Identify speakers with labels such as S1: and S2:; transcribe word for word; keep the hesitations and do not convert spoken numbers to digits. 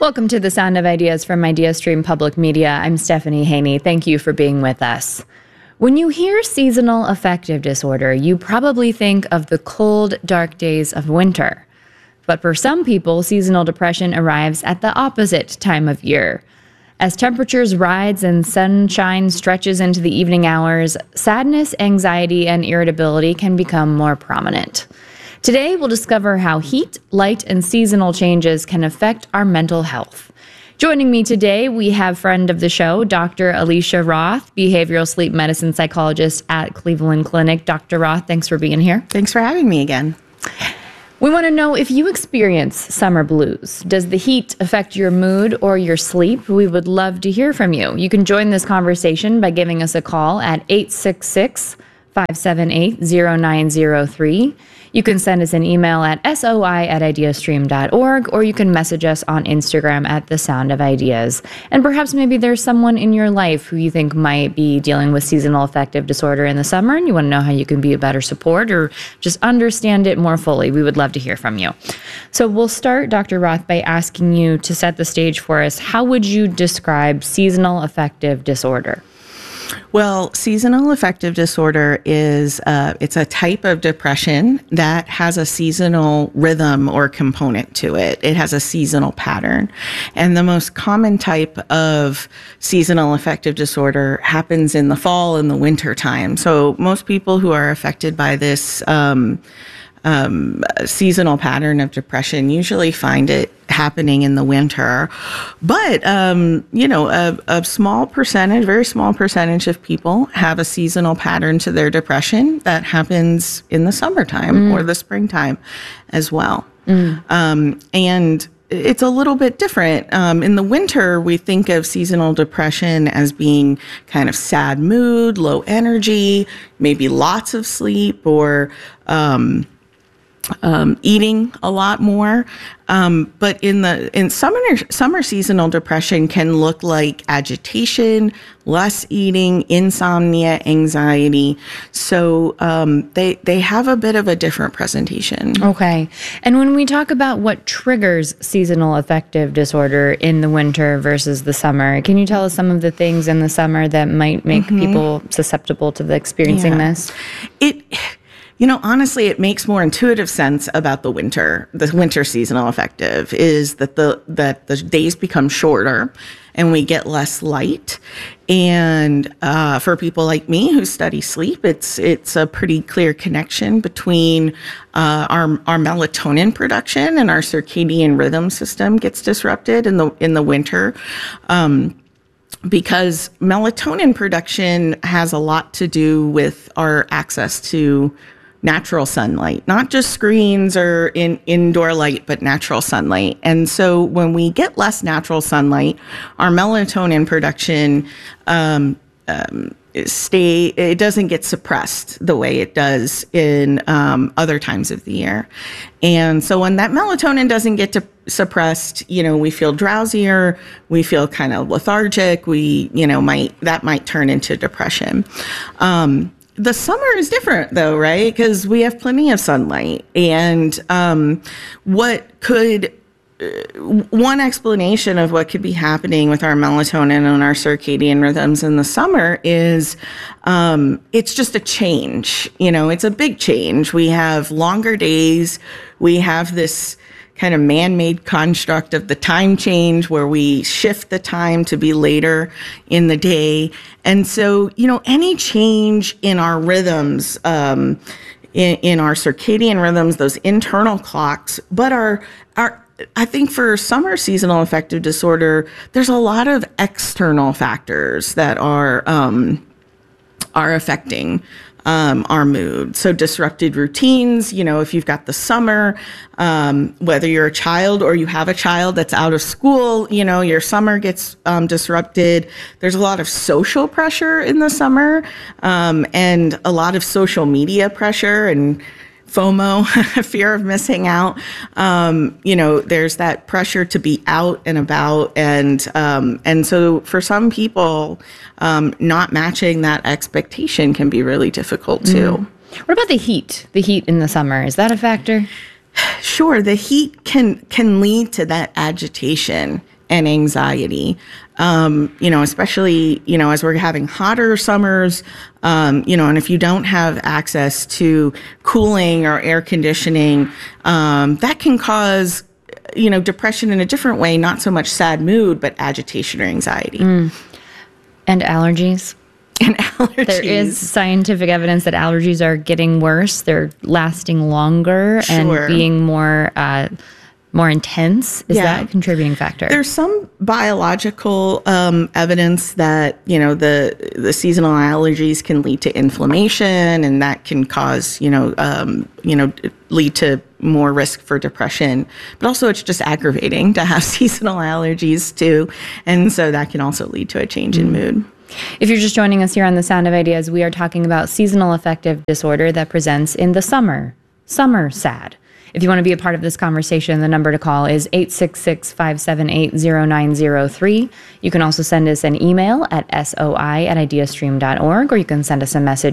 S1: Welcome to the Sound of Ideas from IdeaStream Public Media. I'm Stephanie Haney. Thank you for being with us. When you hear seasonal affective disorder, you probably think of the cold, dark days of winter. But for some people, seasonal depression arrives at the opposite time of year. As temperatures rise and sunshine stretches into the evening hours, sadness, anxiety, and irritability can become more prominent. Today, we'll discover how heat, light, and seasonal changes can affect our mental health. Joining me today, we have friend of the show, Doctor Alicia Roth, behavioral sleep medicine psychologist at Cleveland Clinic. Doctor Roth, thanks for being here.
S2: Thanks for having me again.
S1: We want to know if you experience summer blues. Does the heat affect your mood or your sleep? We would love to hear from you. You can join this conversation by giving us a call at eight six six, five seven eight, zero nine zero three. You can send us an email at soi at ideastream dot org, or you can message us on Instagram at The Sound of Ideas. And perhaps maybe there's someone in your life who you think might be dealing with seasonal affective disorder in the summer, and you want to know how you can be a better support or just understand it more fully. We would love to hear from you. So we'll start, Doctor Roth, by asking you to set the stage for us. How would you describe seasonal affective disorder?
S2: Well, seasonal affective disorder is uh, it's a type of depression that has a seasonal rhythm or component to it. It has a seasonal pattern. And the most common type of seasonal affective disorder happens in the fall and the winter time. So most people who are affected by this um, um, seasonal pattern of depression usually find it happening in the winter. But, um, you know, a, a small percentage, very small percentage of people have a seasonal pattern to their depression that happens in the summertime mm. or the springtime as well. Mm. Um, and it's a little bit different. Um, in the winter, we think of seasonal depression as being kind of sad mood, low energy, maybe lots of sleep, or um, Um, eating a lot more. Um, but in the in summer, summer seasonal depression can look like agitation, less eating, insomnia, anxiety. So um, they they have a bit of a different presentation.
S1: Okay. And when we talk about what triggers seasonal affective disorder in the winter versus the summer, can you tell us some of the things in the summer that might make mm-hmm. people susceptible to the experiencing
S2: yeah.
S1: this?
S2: It. You know, honestly, it makes more intuitive sense about the winter. The winter seasonal affective is that the that the days become shorter and we get less light. And uh, for people like me who study sleep, it's it's a pretty clear connection between uh, our our melatonin production and our circadian rhythm system gets disrupted in the in the winter. Um, because melatonin production has a lot to do with our access to natural sunlight, not just screens or in indoor light, but natural sunlight. And so when we get less natural sunlight, our melatonin production um, um, stay it doesn't get suppressed the way it does in um, other times of the year. And so when that melatonin doesn't get to suppressed, you know, we feel drowsier, we feel kind of lethargic, we, you know, might that might turn into depression. Um, The summer is different, though, right? Because we have plenty of sunlight. And um, what could, uh, one explanation of what could be happening with our melatonin and our circadian rhythms in the summer is um, it's just a change. You know, it's a big change. We have longer days. We have this kind of man-made construct of the time change where we shift the time to be later in the day. And so, you know, any change in our rhythms, um, in, in our circadian rhythms, those internal clocks, but our, our, I think for summer seasonal affective disorder, there's a lot of external factors that are, um, are affecting Um, our mood. So disrupted routines, you know, if you've got the summer, um, whether you're a child or you have a child that's out of school, you know, your summer gets um, disrupted. There's a lot of social pressure in the summer um, and a lot of social media pressure and FOMO, fear of missing out. Um, you know, there's that pressure to be out and about. And um, and so for some people, um, not matching that expectation can be really difficult too.
S1: Mm. What about the heat? The heat in the summer, is that a factor?
S2: Sure, the heat can can lead to that agitation and anxiety. Um, you know, especially, you know, as we're having hotter summers, um, you know, and if you don't have access to cooling or air conditioning, um, that can cause, you know, depression in a different way, not so much sad mood, but agitation or anxiety.
S1: Mm. And allergies.
S2: And allergies.
S1: There is scientific evidence that allergies are getting worse. They're lasting longer
S2: Sure.
S1: and being more uh, more intense. Is
S2: Yeah.
S1: that a contributing factor?
S2: There's some biological um, evidence that, you know, the the seasonal allergies can lead to inflammation, and that can cause, you know, um, you know, lead to more risk for depression. But also, it's just aggravating to have seasonal allergies too, and so that can also lead to a change in mood.
S1: If you're just joining us here on The Sound of Ideas, we are talking about seasonal affective disorder that presents in the summer. Summer sad. If you want to be a part of this conversation, the number to call is eight six six, five seven eight, zero nine zero three. You can also send us an email at soi at ideastream dot org, or you can send us a message